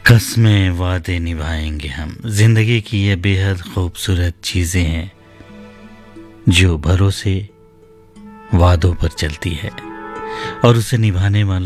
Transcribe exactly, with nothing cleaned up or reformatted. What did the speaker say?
कस्में वादे निभाएंगे हम। जिंदगी की ये बेहद खूबसूरत चीजें हैं जो भरोसे वादों पर चलती है और उसे निभाने वाला